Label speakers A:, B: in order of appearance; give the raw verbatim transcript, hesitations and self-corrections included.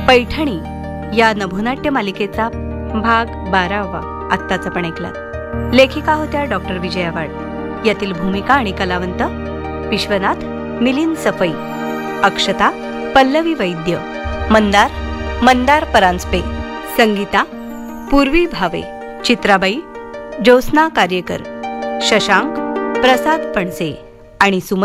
A: पैठणी या नभोनाट्य मालिकेचा भाग बारावा आत्ताच आपण ऐकला. लेखिका होत्या डॉक्टर विजया वाड. यातील भूमिका आणि कलावंत विश्वनाथ मिलिंद सफई, अक्षता पल्लवी वैद्य, मंदार मंदार परांजपे, संगीता पूर्वी भावे, चित्राबाई ज्योत्स्ना कार्यकर, शशांक प्रसाद पणसे आणि सुमन